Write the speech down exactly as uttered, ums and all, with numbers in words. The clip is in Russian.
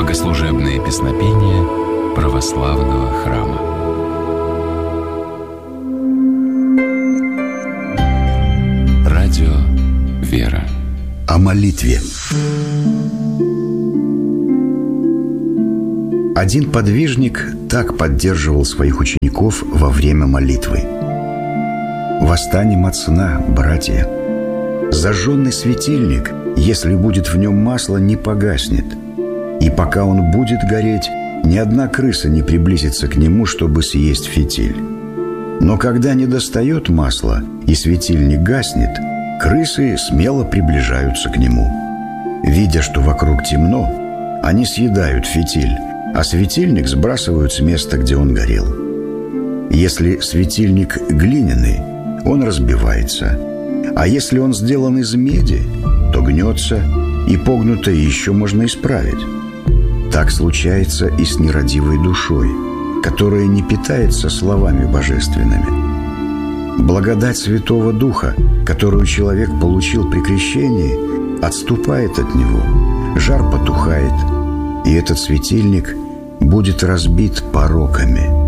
Богослужебные песнопения православного храма. Радио «Вера». О молитве. Один подвижник так поддерживал своих учеников во время молитвы. «Восстанем от сна, братья. Зажженный светильник, если будет в нем масло, не погаснет. И пока он будет гореть, ни одна крыса не приблизится к нему, чтобы съесть фитиль. Но когда недостает масла и светильник гаснет, крысы смело приближаются к нему. Видя, что вокруг темно, они съедают фитиль, а светильник сбрасывают с места, где он горел. Если светильник глиняный, он разбивается, а если он сделан из меди, то гнется, и погнутое еще можно исправить. Так случается и с нерадивой душой, которая не питается словами божественными. Благодать Святого Духа, которую человек получил при крещении, отступает от него, жар потухает, и этот светильник будет разбит пороками.